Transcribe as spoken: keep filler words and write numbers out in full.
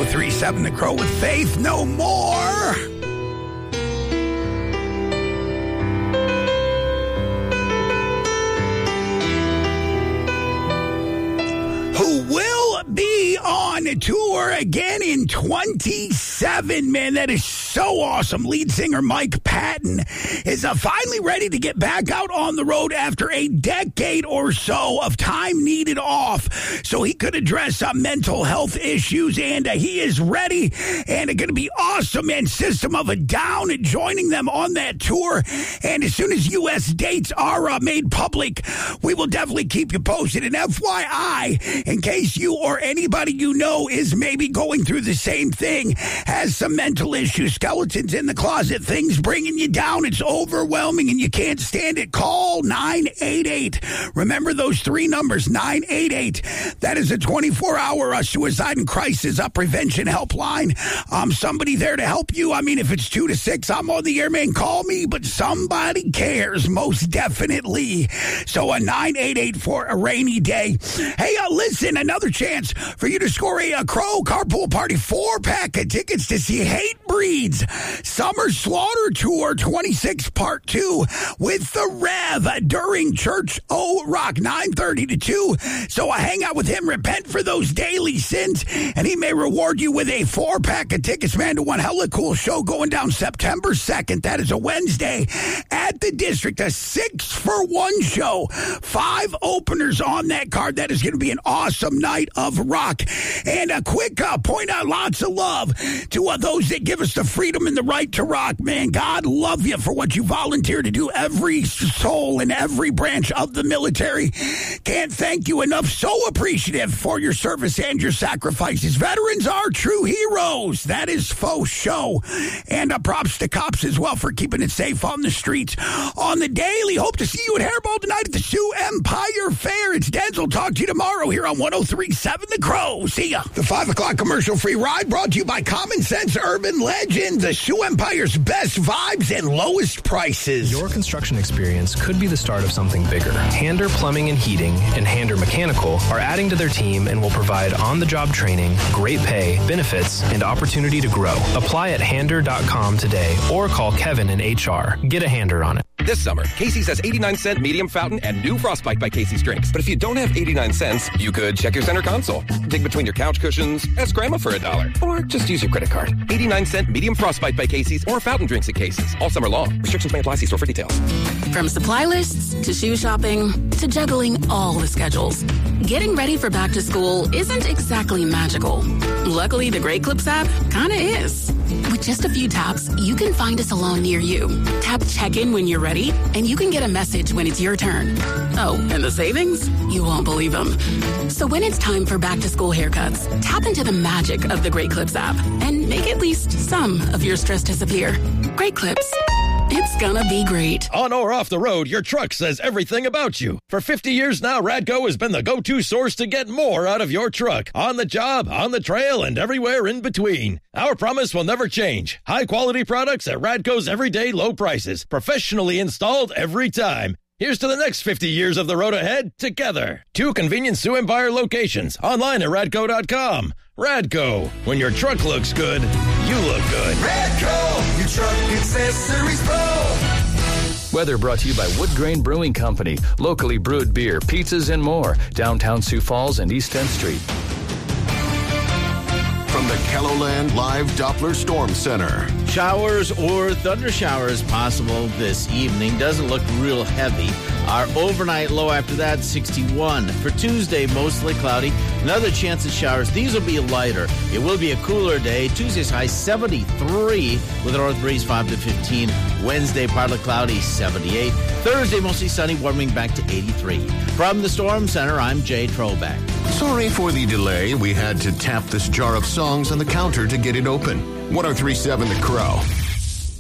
oh three point seven The Crow with Faith No More. Who will be on tour again in twenty-seven, man. That is so awesome. Lead singer Mike Patton is uh, finally ready to get back out on the road after a decade or so of time needed off so he could address uh, mental health issues, and uh, he is ready, and it's going to be awesome, man. System of a Down joining them on that tour, and as soon as U S dates are uh, made public, we will definitely keep you posted. And F Y I, in case you or anybody you know is maybe going through the same thing, has some mental issues, skeletons in the closet, things bringing you down, it's overwhelming and you can't stand it, call nine eight eight. Remember those three numbers, nine eight eight. That is a twenty-four hour uh, suicide and crisis uh, prevention helpline. Um, somebody there to help you. I mean, if it's two to six, I'm on the air, man. Call me, but somebody cares, most definitely. So a uh, nine eight eight for a rainy day. Hey, uh, listen, another chance for you to score a, a Crow Carpool Party four-pack of tickets to see Hatebreed's Summer Slaughter Tour twenty-six Part two with the Rev during Church O Rock, nine thirty to two. So I uh, hang out with him, repent for those daily sins, and he may reward you with a four-pack of tickets, man, to one hella cool show going down September second. That is a Wednesday at the District, a six-for-one show. Five openers on that card. That is going to be an awesome night of rock. And a quick uh, point out, lots of love to uh, those that give us the freedom and the right to rock, man. God love you for what you volunteer to do. Every soul in every branch of the military. Can't thank you enough. So appreciative for your service and your sacrifices. Veterans are true heroes. That is faux show. And uh, props to cops as well for keeping it safe on the streets. On the daily, hope to see you at Hairball tonight at the Sioux Empire Fair. It's Denzel. Talk to you tomorrow here on one oh three point seven The Crow. See ya. The five o'clock commercial-free ride brought to you by Common Sense Urban Legend. The Sioux Empire's best vibes and lowest prices. Your construction experience could be the start of something bigger. Hander Plumbing and Heating and Hander Mechanical are adding to their team and will provide on-the-job training, great pay, benefits, and opportunity to grow. Apply at hander dot com today or call Kevin in H R. Get a Hander on it. This summer, Casey's has eighty-nine cent medium fountain and new Frostbite by Casey's drinks. But if you don't have eighty-nine cents, you could check your center console, dig between your couch cushions, ask Grandma for a dollar, or just use your credit card. eighty-nine cent medium Frostbite by Casey's or fountain drinks at Casey's all summer long. Restrictions may apply. See store for details. From supply lists to shoe shopping to juggling all the schedules, getting ready for back to school isn't exactly magical. Luckily, the Great Clips app kinda is. With just a few taps, you can find a salon near you. Tap check-in when you're ready, and you can get a message when it's your turn. Oh, and the savings? You won't believe them. So when it's time for back-to-school haircuts, tap into the magic of the Great Clips app and make at least some of your stress disappear. Great Clips. It's gonna be great. On or off the road, your truck says everything about you. For fifty years now, Radco has been the go-to source to get more out of your truck. On the job, on the trail, and everywhere in between. Our promise will never change. High-quality products at Radco's everyday low prices. Professionally installed every time. Here's to the next fifty years of the road ahead together. Two convenient Sioux Empire locations. Online at radco dot com. Radco. When your truck looks good, you look good. Radco, your truck accessories pro. Weather brought to you by Wood Grain Brewing Company. Locally brewed beer, pizzas, and more. Downtown Sioux Falls and East tenth Street. From the Kelloland Live Doppler Storm Center. Showers or thunder showers possible this evening. Doesn't look real heavy. Our overnight low after that, sixty-one. For Tuesday, mostly cloudy. Another chance of showers. These will be lighter. It will be a cooler day. Tuesday's high, seventy-three with a north breeze, five to fifteen. Wednesday, partly cloudy, seventy-eight. Thursday, mostly sunny, warming back to eighty-three. From the Storm Center, I'm Jay Troback. Sorry for the delay. We had to tap this jar of songs on the counter to get it open. one oh three point seven The Crow.